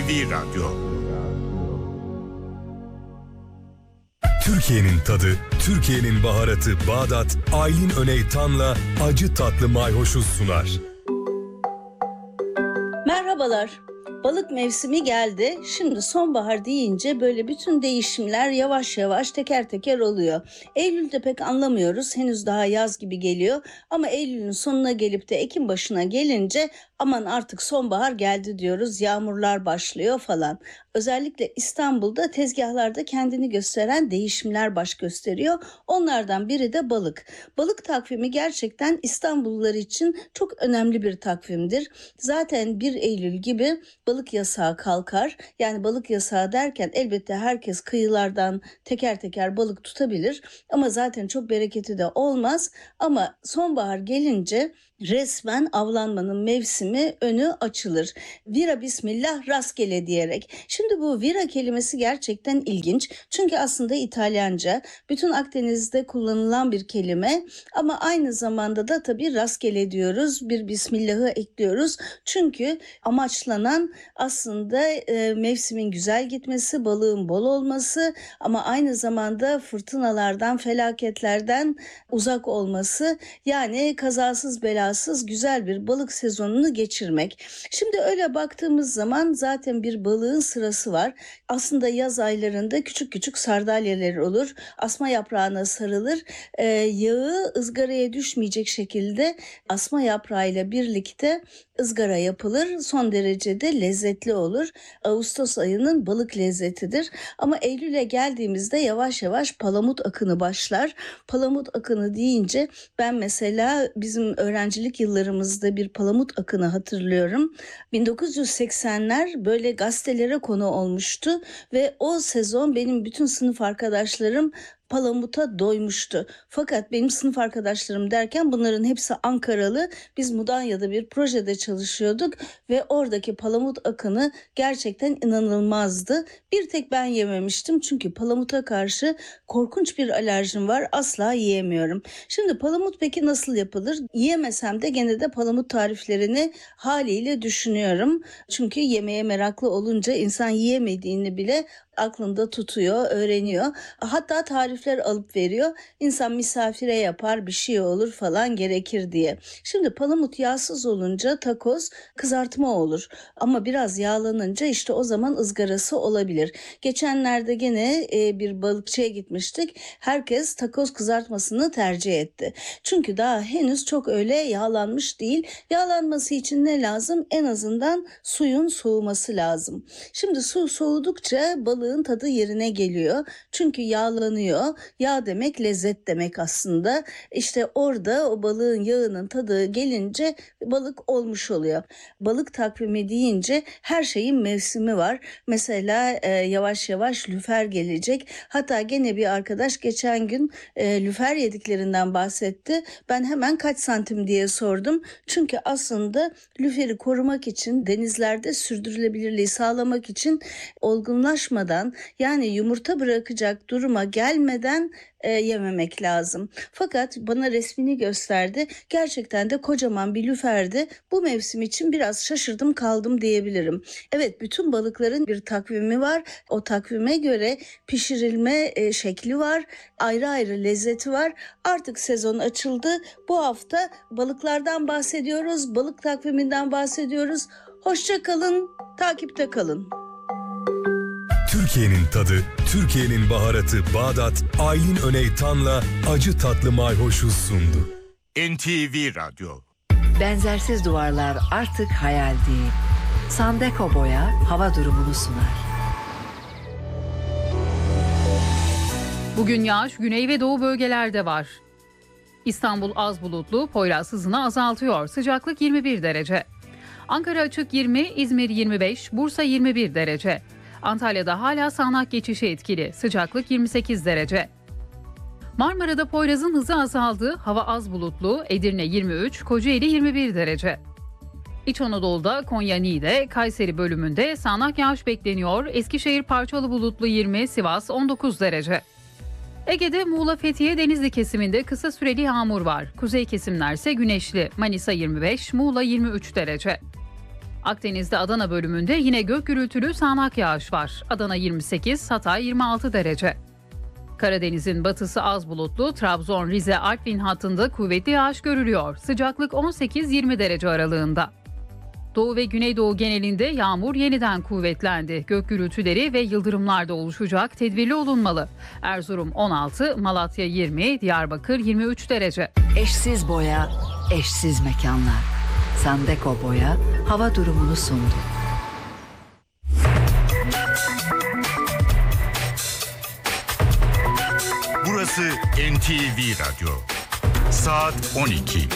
NTV Radyo. Türkiye'nin tadı, Türkiye'nin baharatı Bağdat, Aylin Öneytan'la acı tatlı mayhoşu sunar. Merhabalar. Balık mevsimi geldi. Şimdi sonbahar deyince böyle bütün değişimler yavaş yavaş teker teker oluyor. Eylül'de pek anlamıyoruz. Henüz daha yaz gibi geliyor. Ama Eylül'ün sonuna gelip de Ekim başına gelince aman artık sonbahar geldi diyoruz. Yağmurlar başlıyor falan. Özellikle İstanbul'da tezgahlarda kendini gösteren değişimler baş gösteriyor. Onlardan biri de balık. Balık takvimi gerçekten İstanbullular için çok önemli bir takvimdir. Zaten 1 Eylül gibi balık yasağı kalkar. Yani balık yasağı derken elbette herkes kıyılardan teker teker balık tutabilir. Ama zaten çok bereketi de olmaz. Ama sonbahar gelince resmen avlanmanın mevsimi önü açılır. Vira bismillah rastgele diyerek. Şimdi bu vira kelimesi gerçekten ilginç. Çünkü aslında İtalyanca, bütün Akdeniz'de kullanılan bir kelime ama aynı zamanda da tabii rastgele diyoruz. Bir bismillahı ekliyoruz. Çünkü amaçlanan aslında mevsimin güzel gitmesi, balığın bol olması ama aynı zamanda fırtınalardan, felaketlerden uzak olması. Yani kazasız belasız güzel bir balık sezonunu geçirmek. Şimdi öyle baktığımız zaman zaten bir balığın sırası var. Aslında yaz aylarında küçük küçük sardalyalar olur. Asma yaprağına sarılır. Yağı ızgaraya düşmeyecek şekilde asma yaprağıyla birlikte ızgara yapılır. Son derece de lezzetli olur. Ağustos ayının balık lezzetidir. Ama Eylül'e geldiğimizde yavaş yavaş palamut akını başlar. Palamut akını deyince ben mesela bizim öğrencilik yıllarımızda bir palamut akını hatırlıyorum. 1980'ler böyle gazetelere konu olmuştu ve o sezon benim bütün sınıf arkadaşlarım palamuta doymuştu. Fakat benim sınıf arkadaşlarım derken bunların hepsi Ankaralı. Biz Mudanya'da bir projede çalışıyorduk ve oradaki palamut akını gerçekten inanılmazdı. Bir tek ben yememiştim çünkü palamuta karşı korkunç bir alerjim var. Asla yiyemiyorum. Şimdi palamut peki nasıl yapılır? Yiyemesem de gene de palamut tariflerini haliyle düşünüyorum. Çünkü yemeğe meraklı olunca insan yiyemediğini bile aklında tutuyor, öğreniyor. Hatta tarifler alıp veriyor. İnsan misafire yapar, bir şey olur falan gerekir diye. Şimdi palamut yağsız olunca takoz kızartma olur. Ama biraz yağlanınca işte o zaman ızgarası olabilir. Geçenlerde gene bir balıkçıya gitmiştik. Herkes takoz kızartmasını tercih etti. Çünkü daha henüz çok öyle yağlanmış değil. Yağlanması için ne lazım? En azından suyun soğuması lazım. Şimdi su soğudukça balığın tadı yerine geliyor. Çünkü yağlanıyor. Yağ demek lezzet demek aslında. İşte orada o balığın yağının tadı gelince balık olmuş oluyor. Balık takvimi deyince her şeyin mevsimi var. Mesela yavaş yavaş lüfer gelecek. Hatta gene bir arkadaş geçen gün lüfer yediklerinden bahsetti. Ben hemen kaç santim diye sordum. Çünkü aslında lüferi korumak için denizlerde sürdürülebilirliği sağlamak için olgunlaşmadan yani yumurta bırakacak duruma gelmeden yememek lazım. Fakat bana resmini gösterdi. Gerçekten de kocaman bir lüferdi. Bu mevsim için biraz şaşırdım kaldım diyebilirim. Evet, bütün balıkların bir takvimi var. O takvime göre pişirilme şekli var. Ayrı ayrı lezzeti var. Artık sezon açıldı. Bu hafta balıklardan bahsediyoruz. Balık takviminden bahsediyoruz. Hoşça kalın, takipte kalın. Türkiye'nin tadı, Türkiye'nin baharatı Bağdat, Aylin Öneytan'la acı tatlı mayhoşu sundu. NTV Radyo. Benzersiz duvarlar artık hayal değil. Sandeko Boya hava durumunu sunar. Bugün yağış güney ve doğu bölgelerde var. İstanbul az bulutlu, Poyraz hızını azaltıyor. Sıcaklık 21 derece. Ankara açık 20, İzmir 25, Bursa 21 derece. Antalya'da hala sağanak geçişi etkili. Sıcaklık 28 derece. Marmara'da Poyraz'ın hızı azaldı. Hava az bulutlu. Edirne 23, Kocaeli 21 derece. İç Anadolu'da Konya Niğde, Kayseri bölümünde sağanak yağış bekleniyor. Eskişehir parçalı bulutlu 20, Sivas 19 derece. Ege'de Muğla, Fethiye, Denizli kesiminde kısa süreli yağmur var. Kuzey kesimlerse güneşli. Manisa 25, Muğla 23 derece. Akdeniz'de Adana bölümünde yine gök gürültülü sağanak yağış var. Adana 28, Hatay 26 derece. Karadeniz'in batısı az bulutlu, Trabzon, Rize, Artvin hattında kuvvetli yağış görülüyor. Sıcaklık 18-20 derece aralığında. Doğu ve Güneydoğu genelinde yağmur yeniden kuvvetlendi. Gök gürültüleri ve yıldırımlar da oluşacak, tedbirli olunmalı. Erzurum 16, Malatya 20, Diyarbakır 23 derece. Eşsiz boya, eşsiz mekanlar. Sandeko Boya hava durumunu sundu. Burası NTV Radyo. Saat 12.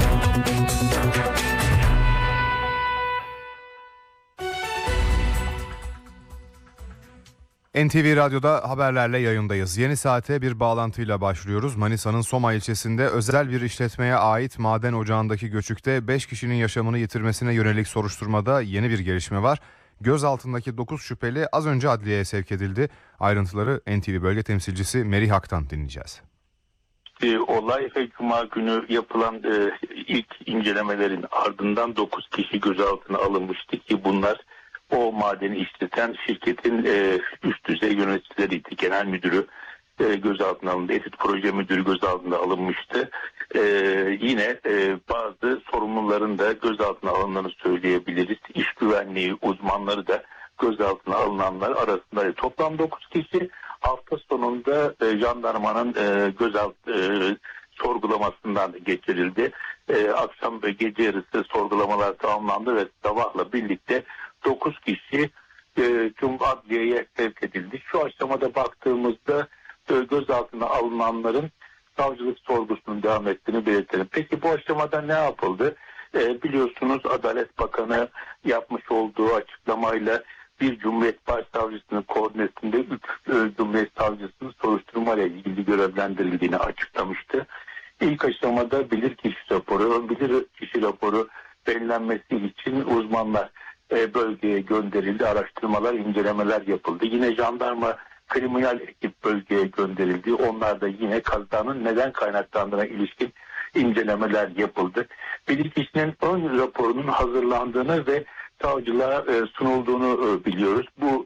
NTV Radyo'da haberlerle yayındayız. Yeni saate bir bağlantıyla başlıyoruz. Manisa'nın Soma ilçesinde özel bir işletmeye ait maden ocağındaki göçükte 5 kişinin yaşamını yitirmesine yönelik soruşturmada yeni bir gelişme var. Gözaltındaki 9 şüpheli az önce adliyeye sevk edildi. Ayrıntıları NTV bölge temsilcisi Merih Ak'tan dinleyeceğiz. Olay ve Cuma günü yapılan ilk incelemelerin ardından 9 kişi gözaltına alınmıştı ki bunlar o madeni işleten şirketin üst düzey yöneticileriydi. Genel müdürü gözaltına alındı. Etüt proje müdürü gözaltına alınmıştı. Yine bazı sorumluların da gözaltına alındığını söyleyebiliriz. İş güvenliği uzmanları da gözaltına alınanlar arasında. Toplam 9 kişi hafta sonunda jandarmanın sorgulamasından geçirildi. Akşam ve gece yarısı sorgulamalar tamamlandı ve sabahla birlikte 9 kişi adliyeye sevk edildi. Şu aşamada baktığımızda gözaltına alınanların savcılık sorgusunun devam ettiğini belirtelim. Peki bu aşamada ne yapıldı? Biliyorsunuz Adalet Bakanı yapmış olduğu açıklamayla bir Cumhuriyet Başsavcısının koordinesinde 3 Cumhuriyet Savcısının soruşturmayla ilgili görevlendirildiğini açıklamıştı. İlk aşamada bilirkişi raporu belirlenmesi için uzmanlar bölgeye gönderildi. Araştırmalar, incelemeler yapıldı. Yine jandarma kriminal ekip bölgeye gönderildi. Onlar da yine kazanın neden kaynaklandığına ilişkin incelemeler yapıldı. Bilirkişinin ön raporunun hazırlandığını ve savcılığa sunulduğunu biliyoruz. Bu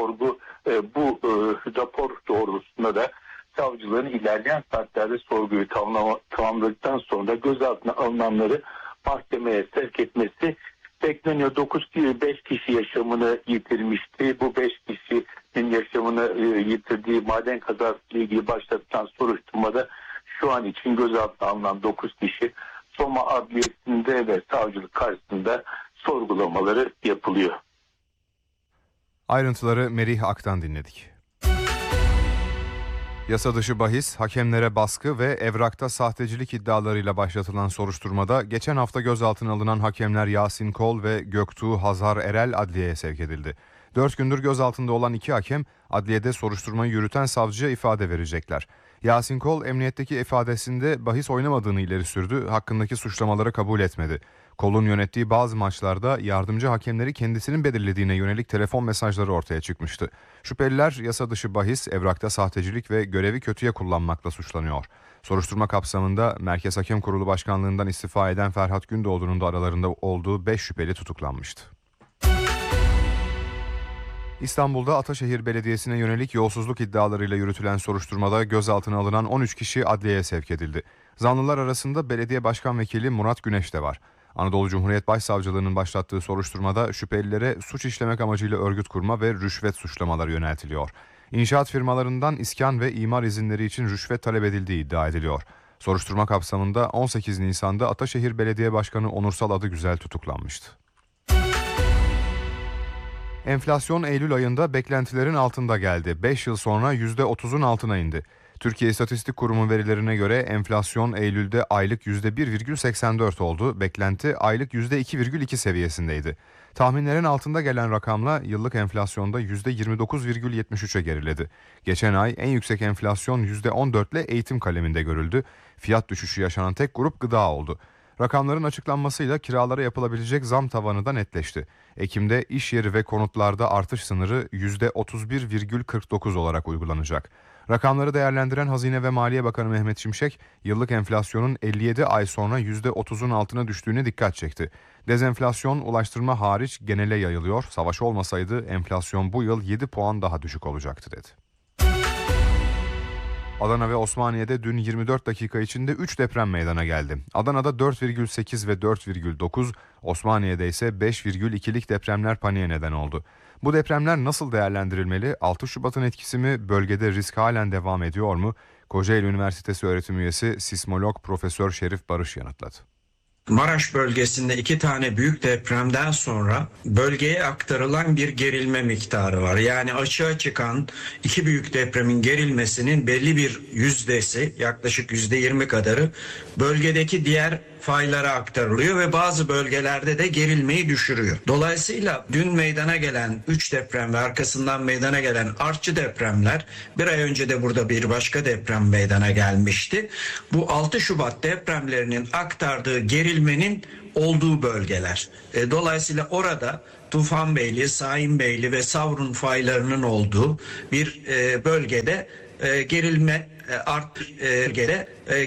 rapor doğrultusunda da savcılığın ilerleyen saatlerde sorguyu tamamladıktan sonra gözaltına alınanları mahkemeye sevk etmesi bekleniyor. 5 kişi yaşamını yitirmişti. Bu 5 kişinin yaşamını yitirdiği maden kazası ile ilgili başlatılan soruşturmada şu an için gözaltına alınan 9 kişi Soma Adliyesi'nde ve savcılık karşısında sorgulamaları yapılıyor. Ayrıntıları Merih Ak'tan dinledik. Yasa dışı bahis, hakemlere baskı ve evrakta sahtecilik iddialarıyla başlatılan soruşturmada geçen hafta gözaltına alınan hakemler Yasin Kol ve Göktuğ Hazar Erel adliyeye sevk edildi. 4 gündür gözaltında olan 2 hakem adliyede soruşturmayı yürüten savcıya ifade verecekler. Yasin Kol emniyetteki ifadesinde bahis oynamadığını ileri sürdü, hakkındaki suçlamaları kabul etmedi. Kol'un yönettiği bazı maçlarda yardımcı hakemleri kendisinin belirlediğine yönelik telefon mesajları ortaya çıkmıştı. Şüpheliler yasa dışı bahis, evrakta sahtecilik ve görevi kötüye kullanmakla suçlanıyor. Soruşturma kapsamında Merkez Hakem Kurulu Başkanlığından istifa eden Ferhat Gündoğdu'nun da aralarında olduğu 5 şüpheli tutuklanmıştı. İstanbul'da Ataşehir Belediyesi'ne yönelik yolsuzluk iddialarıyla yürütülen soruşturmada gözaltına alınan 13 kişi adliyeye sevk edildi. Zanlılar arasında Belediye Başkan Vekili Murat Güneş de var. Anadolu Cumhuriyet Başsavcılığı'nın başlattığı soruşturmada şüphelilere suç işlemek amacıyla örgüt kurma ve rüşvet suçlamaları yöneltiliyor. İnşaat firmalarından iskan ve imar izinleri için rüşvet talep edildiği iddia ediliyor. Soruşturma kapsamında 18 Nisan'da Ataşehir Belediye Başkanı Onursal Adıgüzel tutuklanmıştı. Enflasyon Eylül ayında beklentilerin altında geldi. 5 yıl sonra %30'un altına indi. Türkiye İstatistik Kurumu verilerine göre enflasyon Eylül'de aylık %1,84 oldu. Beklenti aylık %2,2 seviyesindeydi. Tahminlerin altında gelen rakamla yıllık enflasyonda %29,73'e geriledi. Geçen ay en yüksek enflasyon %14 ile eğitim kaleminde görüldü. Fiyat düşüşü yaşanan tek grup gıda oldu. Rakamların açıklanmasıyla kiralara yapılabilecek zam tavanı da netleşti. Ekim'de iş yeri ve konutlarda artış sınırı %31,49 olarak uygulanacak. Rakamları değerlendiren Hazine ve Maliye Bakanı Mehmet Şimşek, yıllık enflasyonun 57 ay sonra %30'un altına düştüğüne dikkat çekti. Dezenflasyon ulaştırma hariç genele yayılıyor. Savaş olmasaydı enflasyon bu yıl 7 puan daha düşük olacaktı dedi. Adana ve Osmaniye'de dün 24 dakika içinde 3 deprem meydana geldi. Adana'da 4,8 ve 4,9, Osmaniye'de ise 5,2'lik depremler paniğe neden oldu. Bu depremler nasıl değerlendirilmeli? 6 Şubat'ın etkisi mi? Bölgede risk halen devam ediyor mu? Kocaeli Üniversitesi öğretim üyesi sismolog Profesör Şerif Barış yanıtladı. Maraş bölgesinde 2 tane büyük depremden sonra bölgeye aktarılan bir gerilme miktarı var. Yani açığa çıkan 2 büyük depremin gerilmesinin belli bir yüzdesi, yaklaşık %20 kadarı bölgedeki diğer faylara aktarılıyor ve bazı bölgelerde de gerilmeyi düşürüyor. Dolayısıyla dün meydana gelen 3 deprem ve arkasından meydana gelen artçı depremler, bir ay önce de burada bir başka deprem meydana gelmişti. Bu 6 Şubat depremlerinin aktardığı gerilmenin olduğu bölgeler. Dolayısıyla orada Tufanbeyli, Sahinbeyli ve Savrun faylarının olduğu bir bölgede gerilme bölgede